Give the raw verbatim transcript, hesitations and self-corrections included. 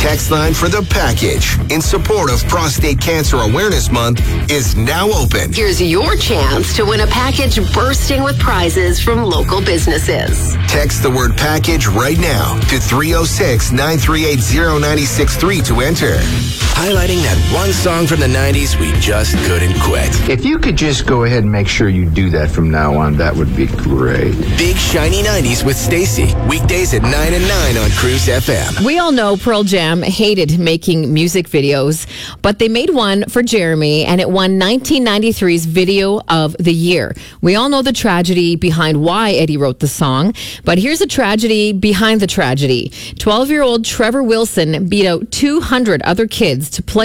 text line for the package in support of Prostate Cancer Awareness Month is now open. Here's your chance to win a package bursting with prizes from local businesses. Text the word package right now to three oh six, nine three eight, oh nine six three to enter. Highlighting that one song from the nineties we just couldn't quit. If you could just go ahead and make sure you do that from now on, that would be great. Big Shiny nineties with Stacy. Weekdays at nine and nine on Cruise F M. We all know Pearl Jam hated making music videos, but they made one for Jeremy, and it won nineteen ninety-three's Video of the Year. We all know the tragedy behind why Eddie wrote the song, but here's a tragedy behind the tragedy. twelve-year-old Trevor Wilson beat out two hundred other kids to play